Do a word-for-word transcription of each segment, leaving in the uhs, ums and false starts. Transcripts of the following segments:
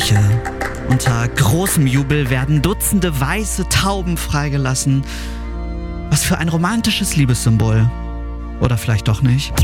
Kirche. Unter großem Jubel werden Dutzende weiße Tauben freigelassen. Was für ein romantisches Liebessymbol. Oder vielleicht doch nicht?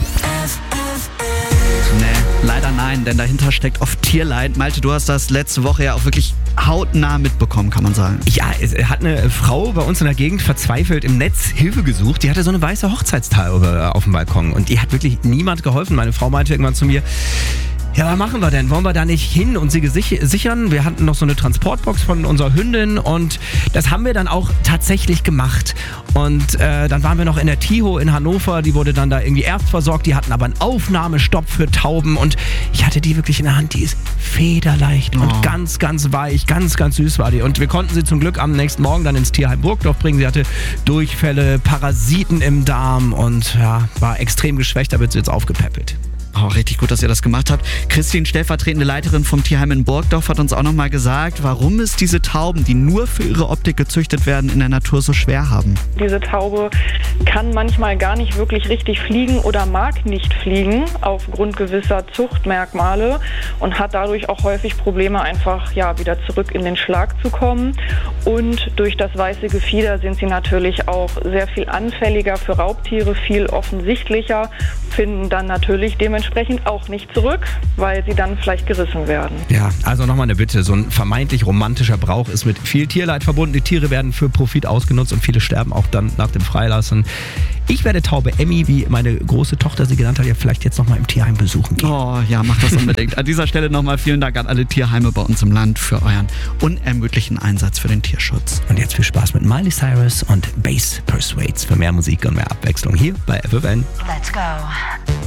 Nee, leider nein, denn dahinter steckt oft Tierleid. Malte, du hast das letzte Woche ja auch wirklich hautnah mitbekommen, kann man sagen. Ja, es hat eine Frau bei uns in der Gegend verzweifelt im Netz Hilfe gesucht. Die hatte so eine weiße Hochzeitstaube auf dem Balkon und die hat wirklich niemand geholfen. Meine Frau meinte irgendwann zu mir, ja, was machen wir denn? Wollen wir da nicht hin und sie gesich- sichern? Wir hatten noch so eine Transportbox von unserer Hündin und das haben wir dann auch tatsächlich gemacht. Und äh, dann waren wir noch in der Tiho in Hannover, die wurde dann da irgendwie erstversorgt, die hatten aber einen Aufnahmestopp für Tauben und ich hatte die wirklich in der Hand, die ist federleicht oh. und ganz, ganz weich, ganz, ganz süß war die. Und wir konnten sie zum Glück am nächsten Morgen dann ins Tierheim Burgdorf bringen. Sie hatte Durchfälle, Parasiten im Darm und ja, war extrem geschwächt, da wird sie jetzt aufgepäppelt. Oh, richtig gut, dass ihr das gemacht habt. Christine, stellvertretende Leiterin vom Tierheim in Burgdorf, hat uns auch nochmal gesagt, warum es diese Tauben, die nur für ihre Optik gezüchtet werden, in der Natur so schwer haben. Diese Taube kann manchmal gar nicht wirklich richtig fliegen oder mag nicht fliegen aufgrund gewisser Zuchtmerkmale und hat dadurch auch häufig Probleme, einfach ja, wieder zurück in den Schlag zu kommen. Und durch das weiße Gefieder sind sie natürlich auch sehr viel anfälliger für Raubtiere, viel offensichtlicher, finden dann natürlich dementsprechend Entsprechend auch nicht zurück, weil sie dann vielleicht gerissen werden. Ja, also nochmal eine Bitte. So ein vermeintlich romantischer Brauch ist mit viel Tierleid verbunden. Die Tiere werden für Profit ausgenutzt und viele sterben auch dann nach dem Freilassen. Ich werde Taube Emmy, wie meine große Tochter sie genannt hat, ja vielleicht jetzt nochmal im Tierheim besuchen gehen. Oh ja, macht das unbedingt. An dieser Stelle nochmal vielen Dank an alle Tierheime bei uns im Land für euren unermüdlichen Einsatz für den Tierschutz. Und jetzt viel Spaß mit Miley Cyrus und Bass Persuades für mehr Musik und mehr Abwechslung hier bei F F N. Let's go.